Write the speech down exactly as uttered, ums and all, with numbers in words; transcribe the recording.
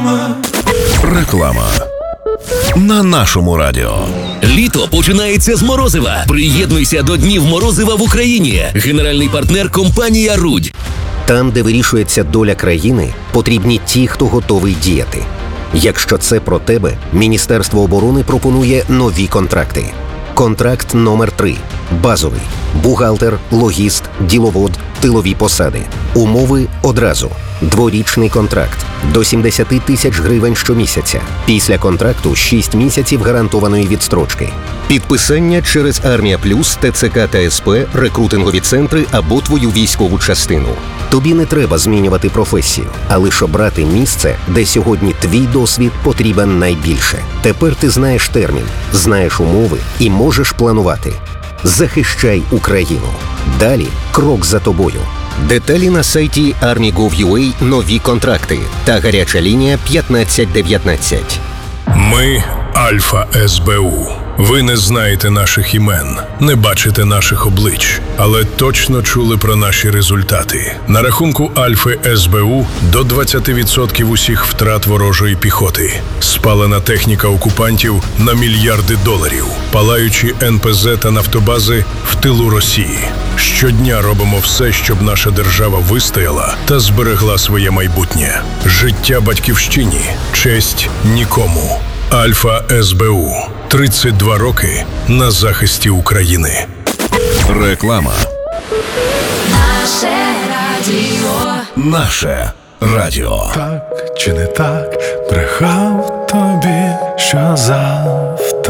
Реклама. Реклама. На нашому радіо. Літо починається з морозива. Приєднуйся до Днів морозива в Україні. Генеральний партнер – компанія «Рудь». Там, де вирішується доля країни, потрібні ті, хто готовий діяти. Якщо це про тебе, Міністерство оборони пропонує нові контракти. Контракт номер три. Базовий. Бухгалтер, логіст, діловод, тилові посади. Умови одразу. Дворічний контракт. До сімдесят тисяч гривень щомісяця. Після контракту шість місяців гарантованої відстрочки. Підписання через Армія Плюс, ТЦК та СП, рекрутингові центри або твою військову частину. Тобі не треба змінювати професію, а лише обрати місце, де сьогодні твій досвід потрібен найбільше. Тепер ти знаєш термін, знаєш умови і можеш планувати. Захищай Україну. Далі крок за тобою. Деталі на сайті армі крапка гов крапка ю а, нові контракти та гаряча лінія п'ятнадцять дев'ятнадцять. Ми – Альфа ес бе у. Ви не знаєте наших імен, не бачите наших облич, але точно чули про наші результати. На рахунку Альфи ес бе у до двадцять відсотків усіх втрат ворожої піхоти. Спалена техніка окупантів на мільярди доларів. Палаючі ен пе зет та нафтобази в тилу Росії. Щодня робимо все, щоб наша держава вистояла та зберегла своє майбутнє. Життя батьківщині, честь нікому. Альфа ес бе у. тридцять два роки на захисті України. Реклама. Наше радіо. Наше радіо. Так чи не так, брехав тобі, що за